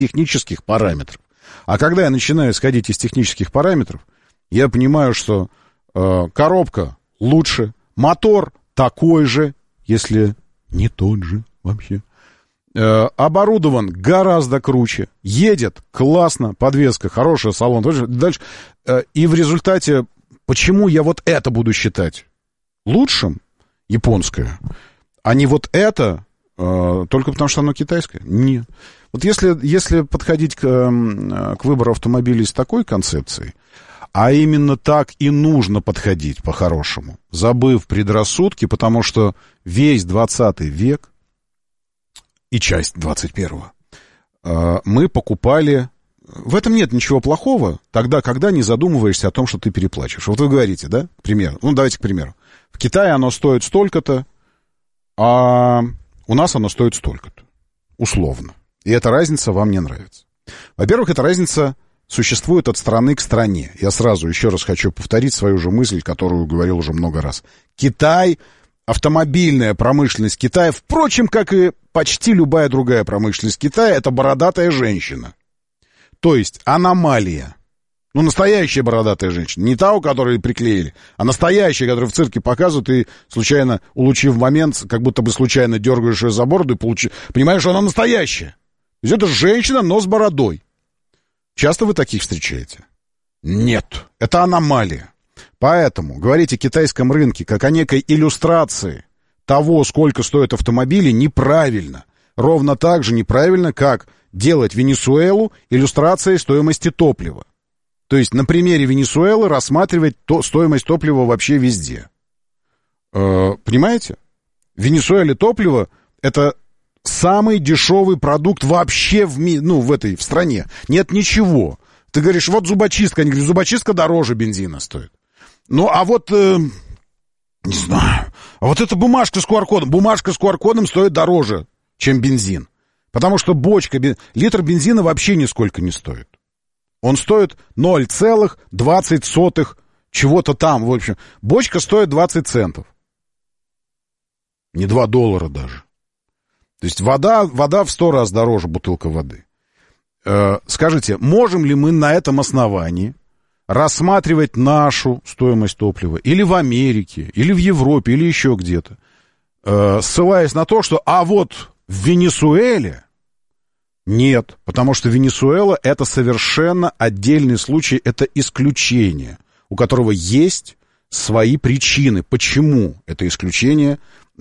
технических параметров. А когда я начинаю исходить из технических параметров, я понимаю, что коробка лучше, мотор такой же, если не тот же вообще. Оборудован гораздо круче, едет классно, подвеска хорошая, салон дальше. И в результате, почему я вот это буду считать лучшим, японское, а не вот это, только потому что оно китайское? Нет. Вот если подходить к выбору автомобилей с такой концепцией, а именно так и нужно подходить по-хорошему, забыв предрассудки, потому что весь 20 век и часть 21-го мы покупали... В этом нет ничего плохого, тогда, когда не задумываешься о том, что ты переплачиваешь. Вот вы говорите, да, к примеру, давайте к примеру. В Китае оно стоит столько-то, а у нас оно стоит столько-то, условно. И эта разница вам не нравится. Во-первых, эта разница существует от страны к стране. Я сразу еще раз хочу повторить свою же мысль, которую говорил уже много раз. Китай, автомобильная промышленность Китая, впрочем, как и почти любая другая промышленность Китая, это бородатая женщина. То есть аномалия. Настоящая бородатая женщина. Не та, у которой приклеили, а настоящая, которую в цирке показывают, и случайно, улучив момент, как будто бы случайно дергаешь ее за бороду и понимаешь, что она настоящая. То есть это женщина, но с бородой. Часто вы таких встречаете? Нет. Это аномалия. Поэтому говорить о китайском рынке как о некой иллюстрации того, сколько стоят автомобили, неправильно. Ровно так же неправильно, как делать Венесуэлу иллюстрацией стоимости топлива. То есть на примере Венесуэлы рассматривать стоимость топлива вообще везде. Понимаете? В Венесуэле топливо — это самый дешевый продукт вообще в стране. Нет ничего. Ты говоришь, вот зубочистка. Они говорят, зубочистка дороже бензина стоит. Не знаю. А вот эта бумажка с QR-кодом. Бумажка с QR-кодом стоит дороже, чем бензин. Потому что литр бензина вообще нисколько не стоит. Он стоит 0,20 чего-то там. В общем, бочка стоит 20 центов. Не $2 даже. То есть вода в 100 раз дороже бутылка воды. Скажите, можем ли мы на этом основании рассматривать нашу стоимость топлива или в Америке, или в Европе, или еще где-то, ссылаясь на то, что вот в Венесуэле? Нет, потому что Венесуэла — это совершенно отдельный случай, это исключение, у которого есть свои причины, почему это исключение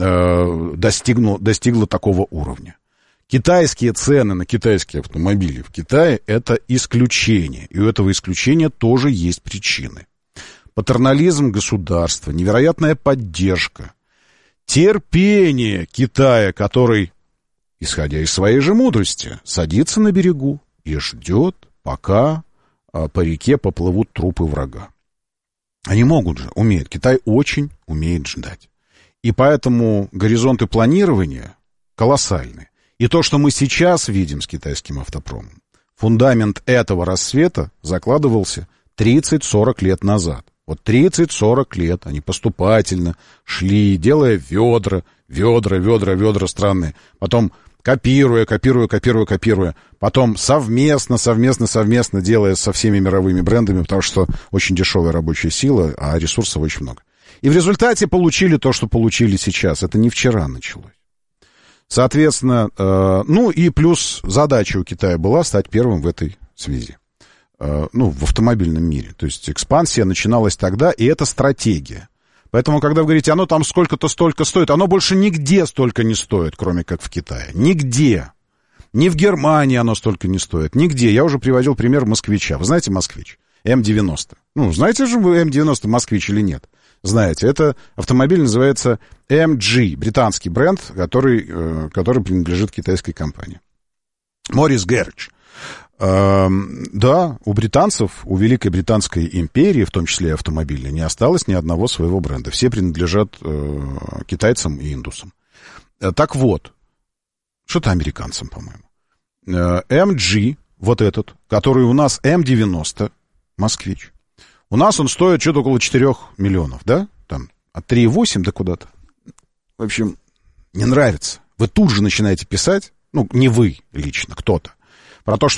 достигло такого уровня. Китайские цены на китайские автомобили в Китае — это исключение, и у этого исключения тоже есть причины. Патернализм государства, невероятная поддержка, терпение Китая, который, исходя из своей же мудрости, садится на берегу и ждет, пока по реке поплывут трупы врага. Они умеют. Китай очень умеет ждать. И поэтому горизонты планирования колоссальны. И то, что мы сейчас видим с китайским автопромом, фундамент этого рассвета закладывался 30-40 лет назад. Вот 30-40 лет они поступательно шли, делая ведра странные. Потом копируя. Потом совместно делая со всеми мировыми брендами, потому что очень дешевая рабочая сила, а ресурсов очень много. И в результате получили то, что получили сейчас. Это не вчера началось. Соответственно, и плюс задача у Китая была стать первым в этой связи. В автомобильном мире. То есть экспансия начиналась тогда, и это стратегия. Поэтому, когда вы говорите, оно там сколько-то столько стоит, оно больше нигде столько не стоит, кроме как в Китае. Нигде. Ни в Германии оно столько не стоит. Нигде. Я уже приводил пример москвича. Вы знаете москвич? М-90. Знаете же вы М-90 москвич или нет? Знаете, это автомобиль называется MG, британский бренд, который принадлежит китайской компании. Morris Garage. Да, у британцев, у Великой Британской империи, в том числе и автомобильной, не осталось ни одного своего бренда. Все принадлежат китайцам и индусам. Так вот, что-то американцам, по-моему. MG, вот этот, который у нас М90, москвич. У нас он стоит что-то около 4 миллионов, да? Там от 3,8 до куда-то. В общем, не нравится. Вы тут же начинаете писать, не вы лично, кто-то. про то,